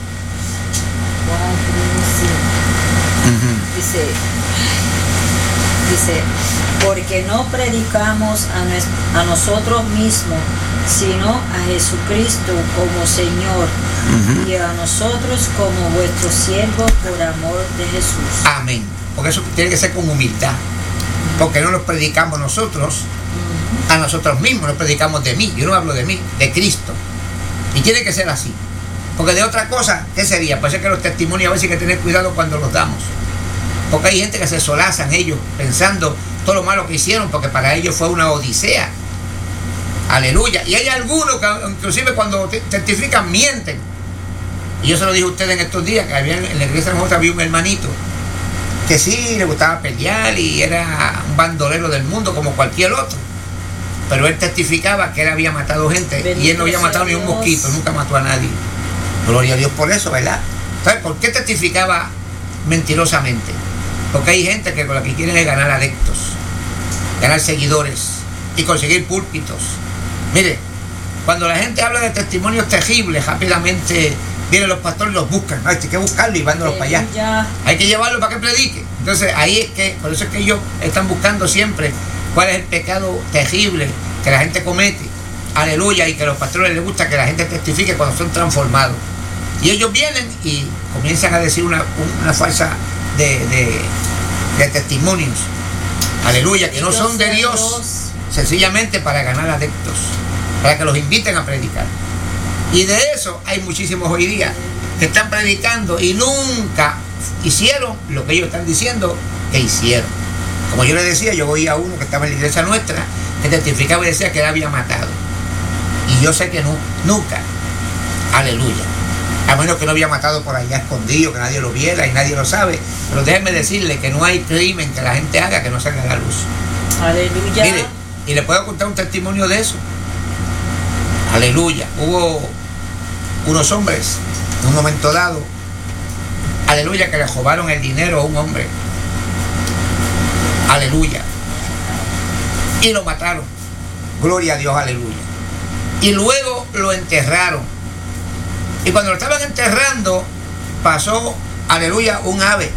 Dice, porque no predicamos a nosotros mismos, sino a Jesucristo como Señor, y a nosotros como vuestros siervos por amor de Jesús. Amén. Porque eso tiene que ser con humildad. Porque no nos predicamos nosotros a nosotros mismos, nos predicamos de mí. Yo no hablo de mí, de Cristo. Y tiene que ser así. Porque de otra cosa, ¿qué sería? Puede ser que los testimonios a veces hay que tener cuidado cuando los damos. Porque hay gente que se solazan ellos pensando todo lo malo que hicieron, porque para ellos fue una odisea. Aleluya. Y hay algunos que inclusive cuando testifican mienten. Y yo se lo dije a ustedes en estos días, que había en la iglesia de nosotros había un hermanito que sí le gustaba pelear y era un bandolero del mundo como cualquier otro. Pero él testificaba que él había matado gente. Bendito, y él no había matado ni un mosquito, nunca mató a nadie. Gloria a Dios por eso, ¿verdad? Entonces, ¿por qué testificaba mentirosamente? Porque hay gente que con la que quieren es ganar adeptos, ganar seguidores y conseguir púlpitos. Mire, cuando la gente habla de testimonios terribles, rápidamente vienen los pastores y los buscan. Hay que buscarlo y mándolos para allá. Hay que llevarlo para que predique. Entonces ahí es que, por eso es que ellos están buscando siempre cuál es el pecado terrible que la gente comete. Aleluya, y que a los pastores les gusta que la gente testifique cuando son transformados. Y ellos vienen y comienzan a decir una falsa de testimonios. Aleluya, que no son de Dios, sencillamente para ganar adeptos, para que los inviten a predicar. Y de eso hay muchísimos hoy día que están predicando y nunca hicieron lo que ellos están diciendo que hicieron. Como yo les decía, yo oía a uno que estaba en la iglesia nuestra que testificaba y decía que él había matado. Y yo sé que no, nunca. Aleluya. A menos que no había matado por allá escondido, que nadie lo viera y nadie lo sabe. Pero déjenme decirle que no hay crimen que la gente haga que no salga a la luz. Aleluya. Mire, y le puedo contar un testimonio de eso. Aleluya. Hubo unos hombres en un momento dado, aleluya, que le robaron el dinero a un hombre. Aleluya. Y lo mataron. Gloria a Dios, aleluya. Y luego lo enterraron. Y cuando lo estaban enterrando, pasó, aleluya, un ave.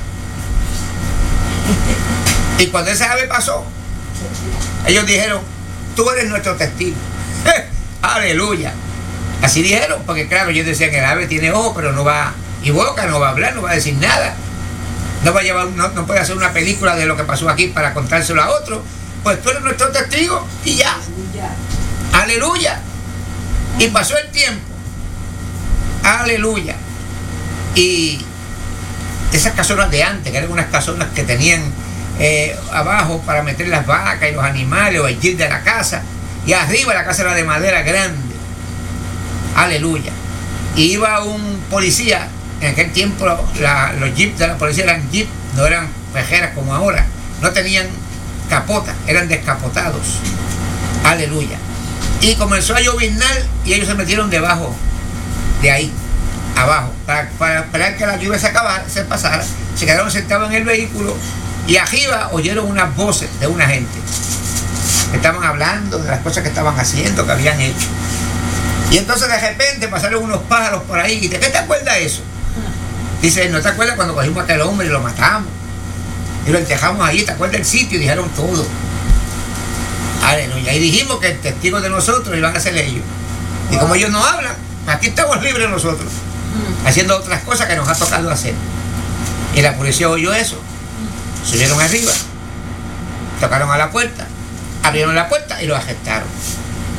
Y cuando ese ave pasó, ellos dijeron, tú eres nuestro testigo. Aleluya. Así dijeron, porque claro, ellos decían que el ave tiene ojos, pero no va, y boca, no va a hablar, no va a decir nada. No va a llevar, no puede hacer una película de lo que pasó aquí para contárselo a otro. Pues tú eres nuestro testigo y ya. Aleluya. Y pasó el tiempo. Aleluya. Y esas casonas de antes, que eran unas casonas que tenían abajo para meter las vacas y los animales o el jeep de la casa, y arriba la casa era de madera grande. Aleluya. Y iba un policía. En aquel tiempo los jeeps de la policía eran jeeps, no eran pejeras como ahora. No tenían capota, eran descapotados. Aleluya. Y comenzó a lloviznar y ellos se metieron debajo de ahí, abajo, para esperar que la lluvia se pasara. Se quedaron sentados en el vehículo y arriba oyeron unas voces de una gente que estaban hablando de las cosas que estaban haciendo, que habían hecho. Y entonces de repente pasaron unos pájaros por ahí. ¿Y de qué te acuerdas eso? Dice, ¿no te acuerdas cuando cogimos a aquel hombre y lo matamos? Y lo enterramos ahí, ¿te acuerdas del sitio? Y dijeron todo. Aleluya. Y dijimos que el testigo de nosotros iban a ser ellos. Y como ellos no hablan, aquí estamos libres nosotros, haciendo otras cosas que nos ha tocado hacer. Y la policía oyó eso. Subieron arriba, tocaron a la puerta, abrieron la puerta y los arrestaron.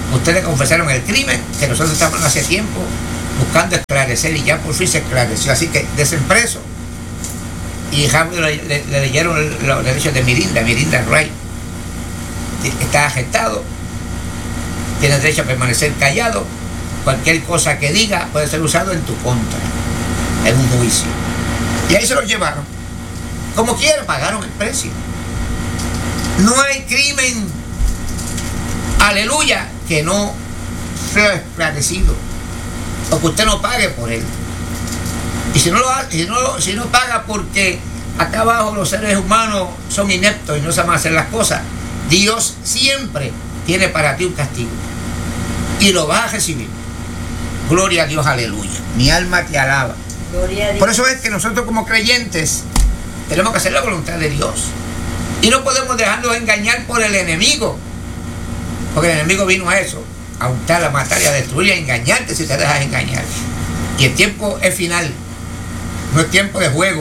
Ustedes confesaron el crimen que nosotros estamos hace tiempo buscando esclarecer y ya por fin se esclareció. Así que desen preso. Y Hamlet le leyeron los derechos de Mirinda Wright. Está arrestado, tiene derecho a permanecer callado. Cualquier cosa que diga puede ser usado en tu contra en un juicio. Y ahí se lo llevaron. Como quiera, pagaron el precio. No hay crimen, aleluya, que no sea esclarecido o que usted no pague por él. Y si no paga porque acá abajo los seres humanos son ineptos y no saben hacer las cosas, Dios siempre tiene para ti un castigo y lo vas a recibir. Gloria a Dios, aleluya. Mi alma te alaba. Gloria a Dios. Por eso es que nosotros como creyentes tenemos que hacer la voluntad de Dios y no podemos dejarnos engañar por el enemigo, porque el enemigo vino a eso, a untar, a matar y a destruir y a engañarte si te dejas engañar. Y el tiempo es final. No es tiempo de juego,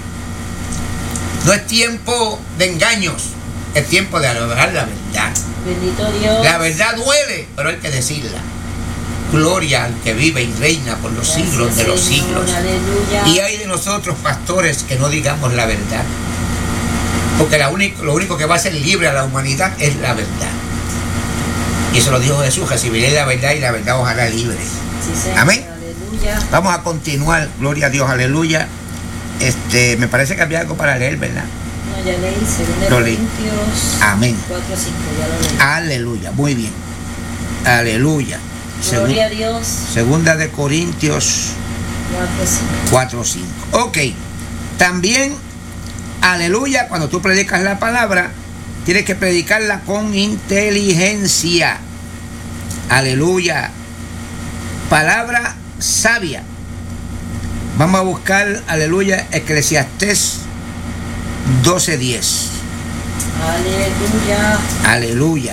no es tiempo de engaños, es tiempo de hablar la verdad. Bendito Dios. La verdad duele, pero hay que decirla. Gloria al que vive y reina por los siglos de los siglos. Aleluya. Y hay de nosotros, pastores, que no digamos la verdad, porque lo único que va a hacer libre a la humanidad es la verdad. Y eso lo dijo Jesús: recibiré la verdad y la verdad os hará libre. Sí, Señor. Amén. Aleluya. Vamos a continuar, gloria a Dios, aleluya. Me parece que había algo para leer, ¿verdad? No, ya leí, 2 Lo leí. Corintios Amén. 4:5, ya lo leí. Aleluya, muy bien. Aleluya. Gloria a Dios. Segunda de Corintios 4:5. Ok. También, aleluya, cuando tú predicas la palabra, tienes que predicarla con inteligencia. Aleluya. Palabra sabia. Vamos a buscar, aleluya, Eclesiastés 12:10. Aleluya. Aleluya.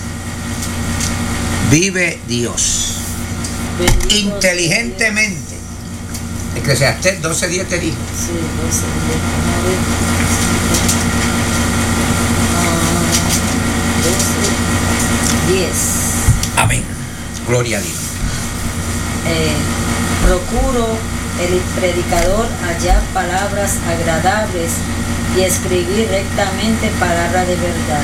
Vive Dios. Bendito Inteligentemente. Eclesiastés 12:10 te dijo. Sí, 12:10. Amén. Gloria a Dios. Procuro el predicador hallar palabras agradables y escribir rectamente palabras de verdad.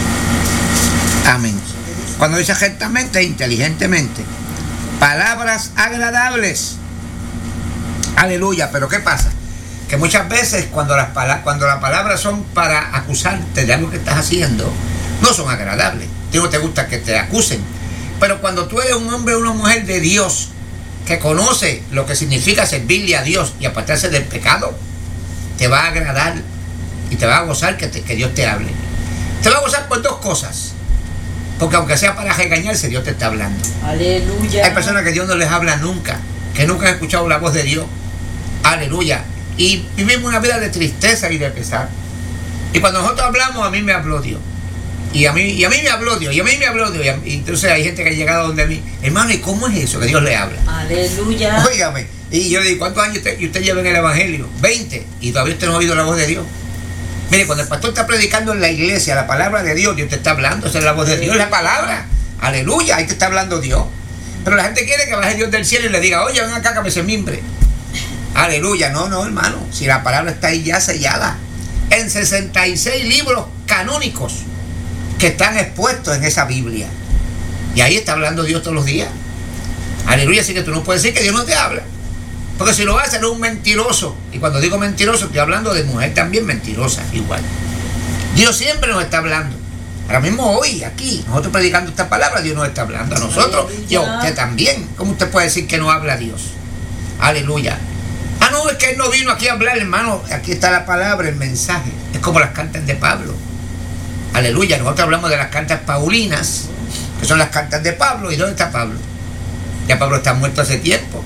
Amén. Cuando dice rectamente, inteligentemente. Palabras agradables. Aleluya. Pero ¿qué pasa? Que muchas veces cuando las palabras son para acusarte de algo que estás haciendo, no son agradables. No te gusta que te acusen. Pero cuando tú eres un hombre o una mujer de Dios, que conoce lo que significa servirle a Dios y apartarse del pecado, te va a agradar y te va a gozar que Dios te hable. Te va a gozar por dos cosas. Porque aunque sea para regañarse, Dios te está hablando. Aleluya. Hay personas que Dios no les habla nunca, que nunca han escuchado la voz de Dios. Aleluya. Y vivimos una vida de tristeza y de pesar. Y cuando nosotros hablamos, a mí me habló Dios. Y a mí me habló Dios. Y entonces hay gente que ha llegado donde mí, hermano, ¿y cómo es eso que Dios le habla? Aleluya. Óigame. Y yo le digo, ¿cuántos años usted lleva en el Evangelio? 20. Y todavía usted no ha oído la voz de Dios. Mire, cuando el pastor está predicando en la iglesia la palabra de Dios, Dios te está hablando. Esa es la voz de Dios, es la palabra. Aleluya, ahí te está hablando Dios. Pero la gente quiere que baje Dios del cielo y le diga, oye, ven acá que me se mimbre. Aleluya. No, hermano. Si la palabra está ahí ya sellada. En 66 libros canónicos que están expuestos en esa Biblia. Y ahí está hablando Dios todos los días. Aleluya. Así que tú no puedes decir que Dios no te habla. Porque si lo hace, eres un mentiroso. Y cuando digo mentiroso, estoy hablando de mujer también mentirosa, igual. Dios siempre nos está hablando. Ahora mismo hoy, aquí, nosotros predicando esta palabra, Dios nos está hablando a nosotros. Y a usted también. ¿Cómo usted puede decir que no habla Dios? Aleluya. Ah, no, es que Él no vino aquí a hablar, hermano. Aquí está la palabra, el mensaje. Es como las cartas de Pablo. Aleluya. Nosotros hablamos de las cartas paulinas, que son las cartas de Pablo. ¿Y dónde está Pablo? Ya Pablo está muerto hace tiempo.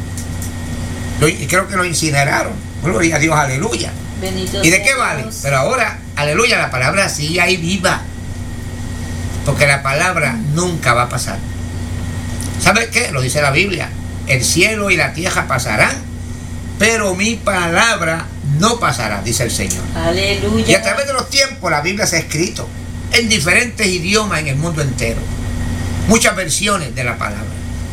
Y creo que lo incineraron. Gloria a Dios, aleluya. Bendito ¿Y de qué sea vale? Dios. Pero ahora, aleluya, la palabra sigue ahí viva. Porque la palabra nunca va a pasar. ¿Sabes qué? Lo dice la Biblia. El cielo y la tierra pasarán, pero mi palabra no pasará, dice el Señor. Aleluya. Y a través de los tiempos la Biblia se ha escrito en diferentes idiomas en el mundo entero. muchas versiones de la palabra.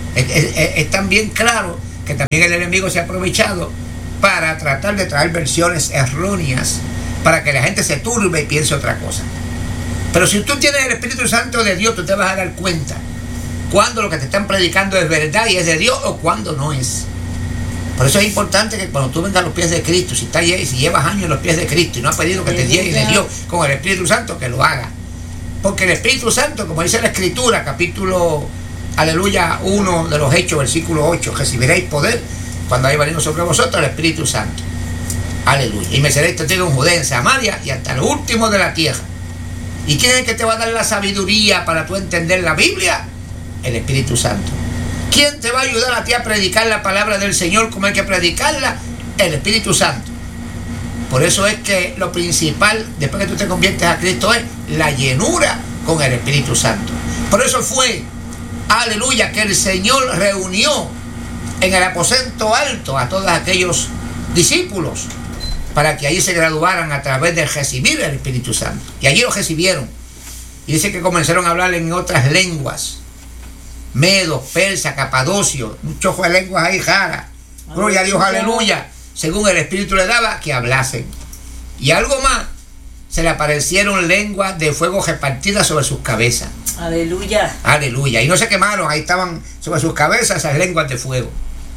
Es también claro que también el enemigo se ha aprovechado para tratar de traer versiones erróneas para que la gente se turbe y piense otra cosa. Pero si tú tienes el Espíritu Santo de Dios, tú te vas a dar cuenta cuando lo que te están predicando es verdad y es de Dios o cuando no es. Por eso es importante que cuando tú vengas a los pies de Cristo, si llevas años en los pies de Cristo y no has pedido que te llene de Dios con el Espíritu Santo, que lo haga. Porque el Espíritu Santo, como dice la Escritura, capítulo, aleluya, 1 de los Hechos, versículo 8, recibiréis poder cuando haya venido sobre vosotros el Espíritu Santo. Aleluya. Y me seréis testigos en Judea, en Samaria y hasta lo último de la tierra. ¿Y quién es el que te va a dar la sabiduría para tú entender la Biblia? El Espíritu Santo. ¿Quién te va a ayudar a ti a predicar la palabra del Señor como hay que predicarla? El Espíritu Santo. Por eso es que lo principal, después que tú te conviertes a Cristo, es la llenura con el Espíritu Santo. Por eso fue, aleluya, que el Señor reunió en el aposento alto a todos aquellos discípulos para que allí se graduaran a través de recibir el Espíritu Santo. Y allí lo recibieron. Y dice que comenzaron a hablar en otras lenguas. Medos, persas, capadocios, un chojo de lenguas ahí raras. Gloria a Dios, aleluya. Según el Espíritu le daba, que hablasen. Y algo más, se le aparecieron lenguas de fuego repartidas sobre sus cabezas. Aleluya. Aleluya. Y no se quemaron, ahí estaban sobre sus cabezas esas lenguas de fuego.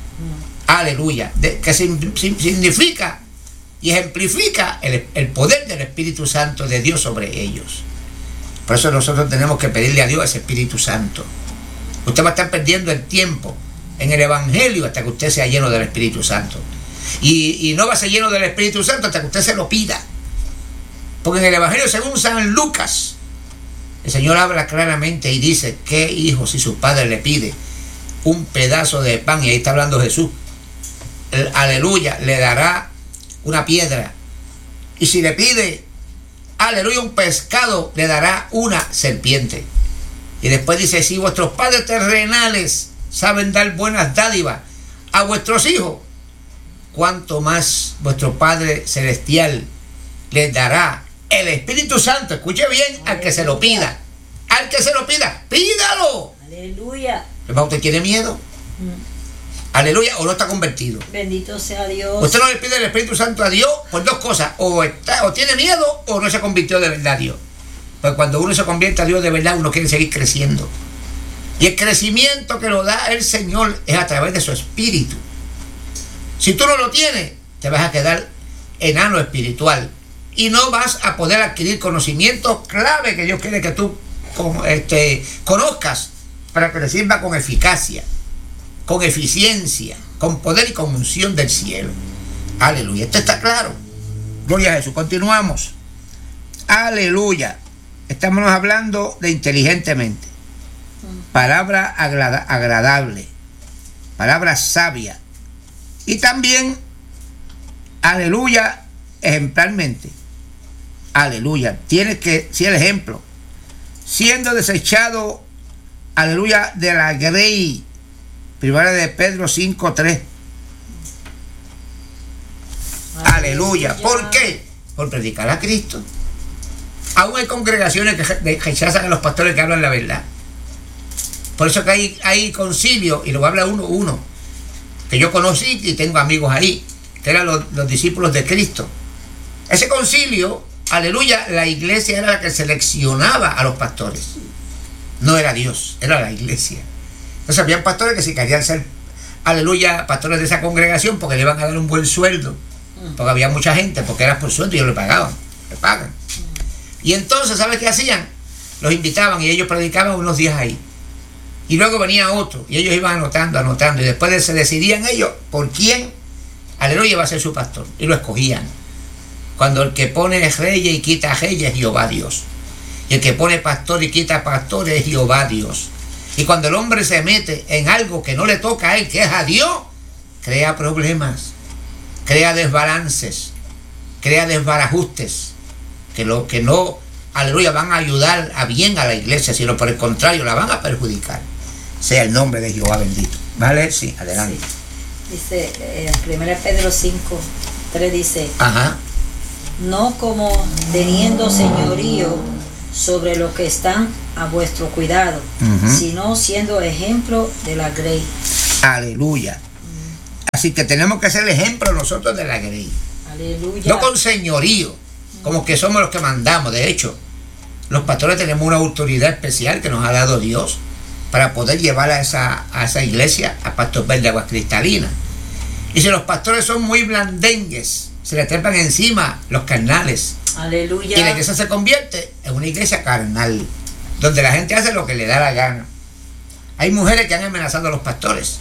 Aleluya. Que significa y ejemplifica el poder del Espíritu Santo de Dios sobre ellos. Por eso nosotros tenemos que pedirle a Dios ese Espíritu Santo. Usted va a estar perdiendo el tiempo en el Evangelio hasta que usted sea lleno del Espíritu Santo. Y no va a ser lleno del Espíritu Santo hasta que usted se lo pida. Porque en el Evangelio según San Lucas, el Señor habla claramente y dice que hijo, si su padre le pide un pedazo de pan, y ahí está hablando Jesús, aleluya, le dará una piedra. Y si le pide, aleluya, un pescado, le dará una serpiente. Y después dice, si vuestros padres terrenales saben dar buenas dádivas a vuestros hijos, cuánto más vuestro Padre Celestial les dará el Espíritu Santo. Escuche bien, aleluya. Al que se lo pida. Al que se lo pida, pídalo. Aleluya. ¿Usted tiene miedo? Aleluya, o no está convertido. Bendito sea Dios. Usted no le pide el Espíritu Santo a Dios por dos cosas. O tiene miedo o no se convirtió de verdad a Dios. Pues cuando uno se convierte a Dios de verdad, uno quiere seguir creciendo. Y el crecimiento que lo da el Señor es a través de su Espíritu. Si tú no lo tienes, te vas a quedar enano espiritual. Y no vas a poder adquirir conocimientos clave que Dios quiere que tú conozcas para que te sirva con eficacia, con eficiencia, con poder y con unción del cielo. Aleluya. Esto está claro. Gloria a Jesús. Continuamos. Aleluya. Estamos hablando de inteligentemente. Palabra agradable. Palabra sabia. Y también, aleluya, ejemplarmente. Aleluya. Tienes que ser el ejemplo. Siendo desechado, aleluya, de la grey. Primera de Pedro 5:3. Aleluya. ¿Por qué? Por predicar a Cristo. Aún hay congregaciones que rechazan a los pastores que hablan la verdad. Por eso que hay concilio, y lo habla uno, que yo conocí y tengo amigos ahí, que eran los discípulos de Cristo. Ese concilio, aleluya, la iglesia era la que seleccionaba a los pastores. No era Dios, era la iglesia. Entonces habían pastores que si querían ser, aleluya, pastores de esa congregación porque le iban a dar un buen sueldo, porque había mucha gente, porque era por sueldo y ellos le pagaban, le pagan. Y entonces, ¿sabes qué hacían? Los invitaban y ellos predicaban unos días ahí. Y luego venía otro y ellos iban anotando y después se decidían ellos por quién, aleluya, va a ser su pastor. Y lo escogían. Cuando el que pone reyes y quita reyes es Jehová Dios. Y el que pone pastor y quita pastores es Jehová Dios. Y cuando el hombre se mete en algo que no le toca a él, que es a Dios, crea problemas, crea desbalances, crea desbarajustes, que no, aleluya, van a ayudar a bien a la iglesia, sino por el contrario, la van a perjudicar. Sea el nombre de Jehová bendito. ¿Vale? Sí, adelante. Sí. Dice, 1 Pedro 5:3 dice, ajá, no como teniendo señorío sobre los que están a vuestro cuidado, sino siendo ejemplo de la grey. Aleluya. Así que tenemos que ser ejemplo nosotros de la grey. Aleluya. No con señorío, como que somos los que mandamos. De hecho, los pastores tenemos una autoridad especial que nos ha dado Dios para poder llevar a esa iglesia a Pastor Verde Aguas Cristalinas. Y si los pastores son muy blandengues, se le trepan encima los carnales. Aleluya. Y la iglesia se convierte en una iglesia carnal, donde la gente hace lo que le da la gana. Hay mujeres que han amenazado a los pastores.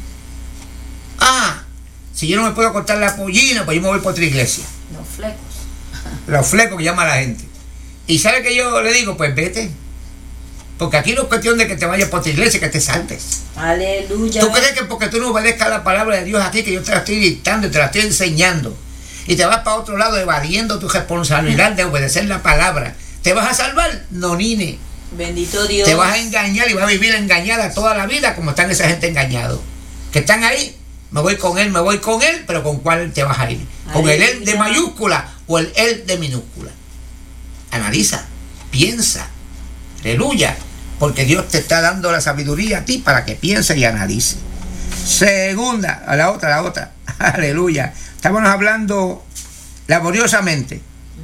Si yo no me puedo cortar la pollina, pues yo me voy por otra iglesia. Los flecos. Los flecos que llama la gente. ¿Y sabe que yo le digo? Pues vete. Porque aquí no es cuestión de que te vayas por otra iglesia, que te saltes. Aleluya. ¿Tú crees que porque tú no obedezcas la palabra de Dios aquí, que yo te la estoy dictando y te la estoy enseñando, y te vas para otro lado evadiendo tu responsabilidad de obedecer la palabra, ¿te vas a salvar? No, nine. Bendito Dios. Te vas a engañar y vas a vivir engañada toda la vida, como están esa gente engañados. Que están ahí, me voy con él, pero ¿con cuál te vas a ir? ¿Con el él de mayúscula o el él de minúscula? Analiza, piensa, aleluya, porque Dios te está dando la sabiduría a ti para que pienses y analices. Segunda, a la otra, aleluya. Estamos hablando laboriosamente,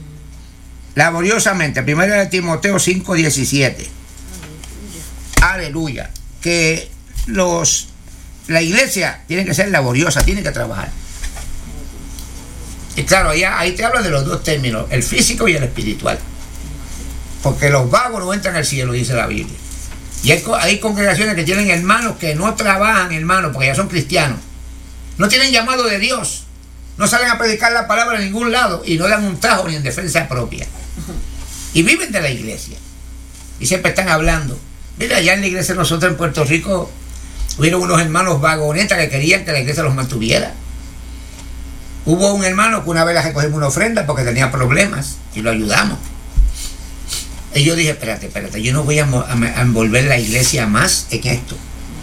1 de Timoteo 5:17. Aleluya. Que la iglesia tiene que ser laboriosa, tiene que trabajar. Y claro, ahí te habla de los dos términos, el físico y el espiritual. Porque los vagos no entran al cielo, dice la Biblia. Y hay congregaciones que tienen hermanos que no trabajan, hermanos, porque ya son cristianos. No tienen llamado de Dios. No salen a predicar la palabra en ningún lado y no dan un tajo ni en defensa propia. Y viven de la iglesia. Y siempre están hablando. Mira, allá en la iglesia de nosotros en Puerto Rico hubieron unos hermanos vagonetas que querían que la iglesia los mantuviera. Hubo un hermano que una vez le recogimos una ofrenda porque tenía problemas y lo ayudamos. Y yo dije, espérate, yo no voy a envolver la iglesia más en esto.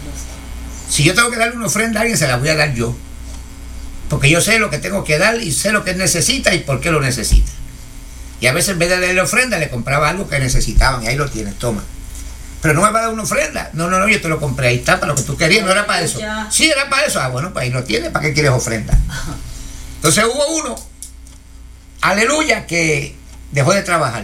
Si yo tengo que darle una ofrenda a alguien, se la voy a dar yo. Porque yo sé lo que tengo que dar y sé lo que él necesita y por qué lo necesita. Y a veces en vez de darle ofrenda, le compraba algo que necesitaban y ahí lo tienes, toma. Pero no me va a dar una ofrenda. No, yo te lo compré, ahí está, para lo que tú querías, no era para eso. Sí, era para eso. Bueno, pues ahí lo tienes, ¿para qué quieres ofrenda? Entonces hubo uno, aleluya, que dejó de trabajar.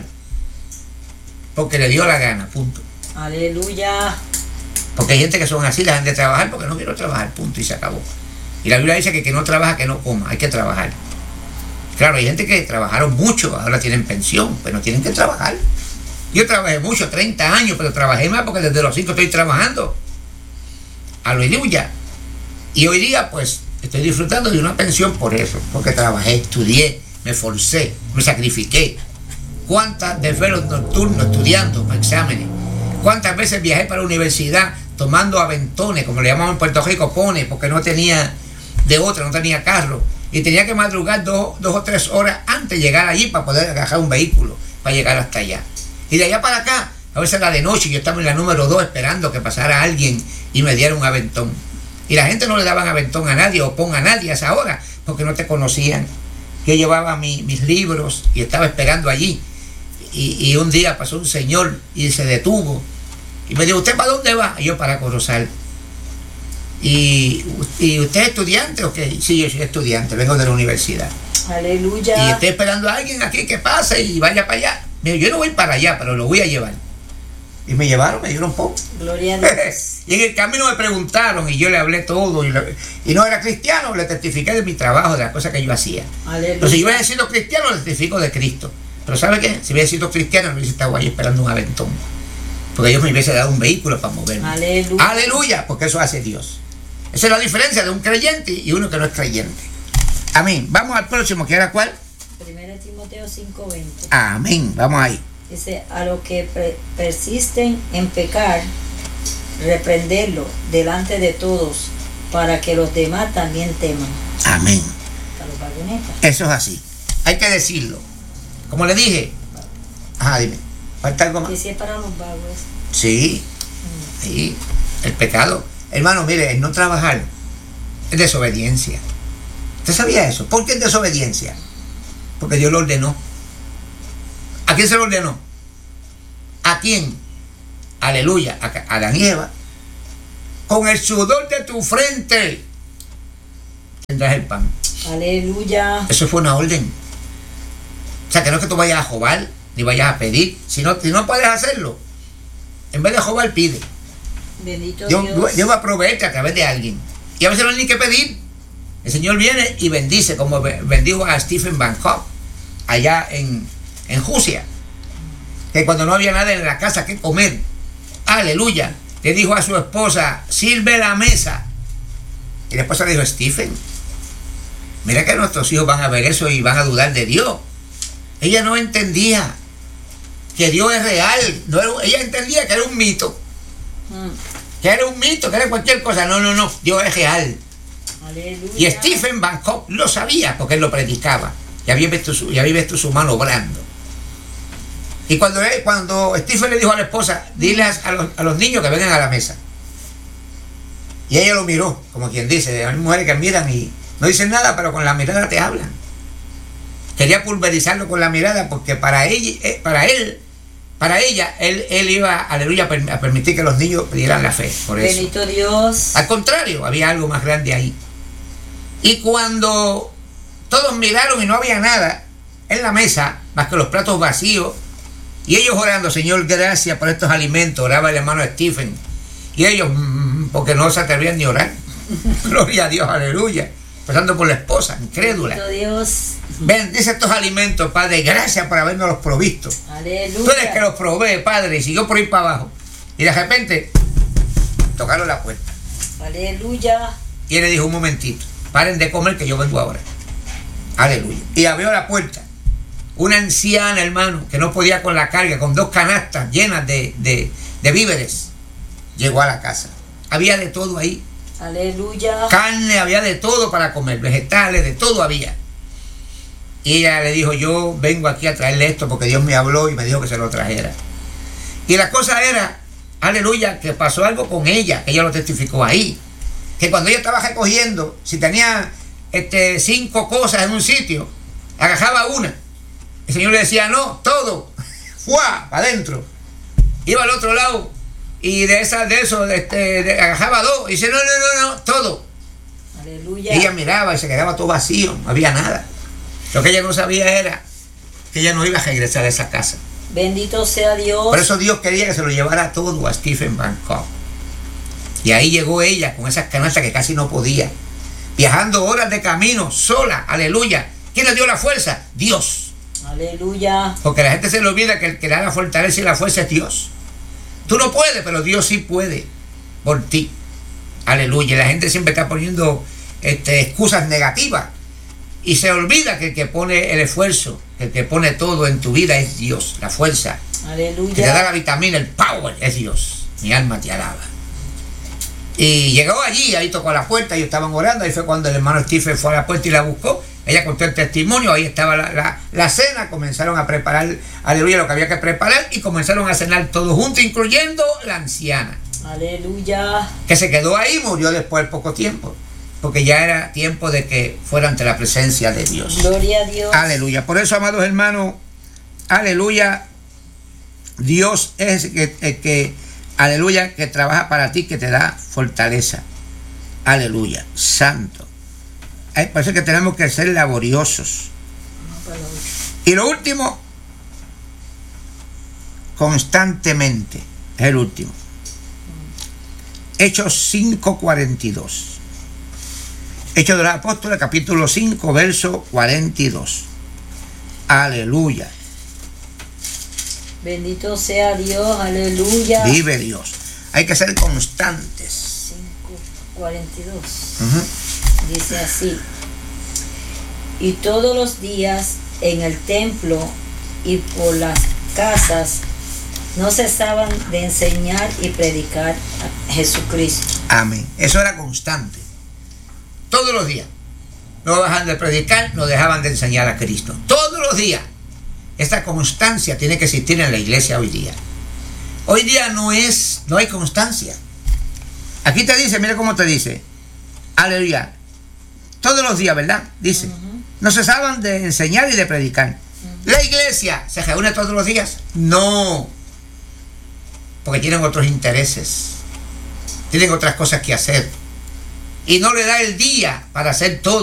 Porque le dio la gana, punto. Aleluya. Porque hay gente que son así, dejan de trabajar porque no quiero trabajar, punto, y se acabó. Y la Biblia dice que no trabaja, que no coma, hay que trabajar. Claro, hay gente que trabajaron mucho, ahora tienen pensión, pero no tienen que trabajar. Yo trabajé mucho, 30 años, pero trabajé más porque desde los 5 estoy trabajando. Aleluya. Y hoy día, pues, estoy disfrutando de una pensión por eso, porque trabajé, estudié, me esforcé, me sacrifiqué. ¿Cuántas desvelos nocturnos estudiando para exámenes? ¿Cuántas veces viajé para la universidad tomando aventones, como le llamamos en Puerto Rico, pones, porque no tenía de otra, no tenía carro? Y tenía que madrugar 2 o 3 horas antes de llegar allí para poder agarrar un vehículo, para llegar hasta allá. Y de allá para acá, a veces era de noche, yo estaba en la número 2 esperando que pasara alguien y me diera un aventón. Y la gente no le daban aventón a nadie o pon a nadie a esa hora, porque no te conocían. Yo llevaba mis libros y estaba esperando allí. Y un día pasó un señor y se detuvo. Y me dijo, ¿usted para dónde va? Y yo, para Corozal. ¿Y usted es estudiante o qué? Sí, yo soy estudiante, vengo de la universidad. Aleluya. Y estoy esperando a alguien aquí que pase y vaya para allá. Mira, yo no voy para allá, pero lo voy a llevar. Y me llevaron, me dieron poco. Gloria a Dios. Y en el camino me preguntaron y yo le hablé todo. Y no era cristiano, le testifiqué de mi trabajo, de las cosas que yo hacía. Aleluya. Pero si yo hubiera sido cristiano, le testifico de Cristo. Pero ¿sabe qué? Si hubiera sido cristiano, no hubiese estado ahí esperando un aventón. Porque Dios me hubiese dado un vehículo para moverme. Aleluya. Aleluya, porque eso hace Dios. Esa es la diferencia de un creyente y uno que no es creyente. Amén. Vamos al próximo, que era ¿cuál? 1 Timoteo 5:20. Amén. Vamos ahí. Dice, a los que persisten en pecar, reprenderlo delante de todos, para que los demás también teman. Amén. A los vagonetas. Eso es así. Hay que decirlo. Como le dije. Ajá, dime. ¿Falta algo más? Y si es para los vagos. Sí. Sí. El pecado. Hermano, mire, el no trabajar es desobediencia. ¿Usted sabía eso? ¿Por qué es desobediencia? Porque Dios lo ordenó. ¿A quién se lo ordenó? ¿A quién? Aleluya, a Adán y Eva. Con el sudor de tu frente tendrás el pan. Aleluya. Eso fue una orden. O sea, que no es que tú vayas a jobar, ni vayas a pedir. Si no puedes hacerlo, en vez de jobar, pide. Bendito Dios va a proveerte a través de alguien. Y a veces no hay ni que pedir. El Señor viene y bendice, como bendijo a Stephen Van Gogh allá en Rusia, que cuando no había nada en la casa que comer, aleluya, le dijo a su esposa: sirve la mesa. Y la esposa le dijo: Stephen, mira que nuestros hijos van a ver eso y van a dudar de Dios. Ella no entendía que Dios es real. Ella entendía que era un mito. Que era un mito, que era cualquier cosa. No, Dios es real. Aleluya. Y Stephen Van Gogh lo sabía porque él lo predicaba. Ya había visto su mano obrando. Y cuando Stephen le dijo a la esposa: dile a los niños que vengan a la mesa. Y ella lo miró, como quien dice, hay mujeres que miran y no dicen nada, pero con la mirada te hablan. Quería pulverizarlo con la mirada porque para ella, él iba, aleluya, a permitir que los niños pidieran la fe. Por eso. Bendito Dios. Al contrario, había algo más grande ahí. Y cuando todos miraron y no había nada en la mesa, más que los platos vacíos, y ellos orando: Señor, gracias por estos alimentos, oraba el hermano Stephen. Y ellos, porque no se atrevían ni a orar. Gloria a Dios, aleluya. Pasando por la esposa, incrédula. Bendito Dios. Bendice estos alimentos, Padre, gracias por habernos los provisto. Aleluya. Tú eres que los provee, Padre. Y siguió por ir para abajo. Y de repente tocaron la puerta. Aleluya. Y él le dijo: un momentito, paren de comer que yo vengo ahora. Aleluya. Y abrió la puerta. Una anciana, hermano, que no podía con la carga, con 2 canastas llenas de víveres, llegó a la casa. Había de todo ahí. Aleluya. Carne, había de todo para comer, vegetales, de todo había. Y ella le dijo: yo vengo aquí a traerle esto porque Dios me habló y me dijo que se lo trajera. Y la cosa era, aleluya, que pasó algo con ella, que ella lo testificó ahí. Que cuando ella estaba recogiendo, si tenía 5 cosas en un sitio, agarraba una. El Señor le decía: no, todo, ¡fua! Para adentro. Iba al otro lado y de eso agarraba 2 y dice: no, todo. Aleluya. Ella miraba y se quedaba todo vacío, no había nada. Lo que ella no sabía era que ella no iba a regresar a esa casa. Bendito sea Dios. Por eso Dios quería que se lo llevara todo a Stephen Van Gogh. Y ahí llegó ella con esas canastas que casi no podía, viajando horas de camino sola, aleluya. ¿Quién le dio la fuerza? Dios. Aleluya. Porque la gente se le olvida que el que le da la fortaleza y la fuerza es Dios. Tú no puedes, pero Dios sí puede por ti. Aleluya. Y la gente siempre está poniendo excusas negativas y se olvida que el que pone el esfuerzo, el que pone todo en tu vida es Dios. La fuerza. Aleluya. Que te da la vitamina, el power, es Dios. Mi alma te alaba. Y llegó allí, ahí tocó la puerta, ellos estaban orando. Ahí fue cuando el hermano Stephen fue a la puerta y la buscó. Ella contó el testimonio, ahí estaba la cena, comenzaron a preparar, aleluya, lo que había que preparar, y comenzaron a cenar todos juntos, incluyendo la anciana. Aleluya. Que se quedó ahí, murió después de poco tiempo, porque ya era tiempo de que fuera ante la presencia de Dios. Gloria a Dios. Aleluya. Por eso, amados hermanos, aleluya, Dios es el que, aleluya, que trabaja para ti, que te da fortaleza. Aleluya, santo. Por eso es que tenemos que ser laboriosos. Y lo último, constantemente, es el último. Hechos 5:42. Hechos de los Apóstoles, capítulo 5, verso 42. Aleluya. Bendito sea Dios, aleluya. Vive Dios. Hay que ser constantes. 5:42. Dice así: y todos los días en el templo y por las casas no cesaban de enseñar y predicar a Jesucristo. Amén. Eso era constante. Todos los días. No dejaban de predicar, no dejaban de enseñar a Cristo. Todos los días. Esta constancia tiene que existir en la iglesia hoy día. Hoy día no hay constancia. Aquí te dice, mira cómo te dice. Aleluya. Todos los días, ¿verdad? Dice. No cesaban de enseñar y de predicar. ¿La iglesia se reúne todos los días? No. porque tienen otros intereses, tienen otras cosas que hacer. Y no le da el día para hacer todo.